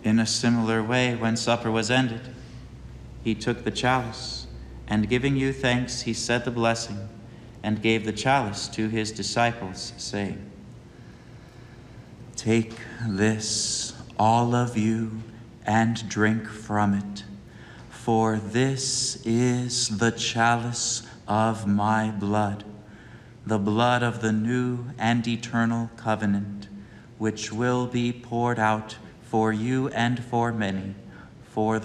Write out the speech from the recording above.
In a similar way, when supper was ended, he took the chalice, and giving you thanks, he said the blessing, and gave the chalice to his disciples, saying, "Take this, all of you, and drink from it, for this is the chalice of my blood, the blood of the new and eternal covenant, which will be poured out for you and for many for the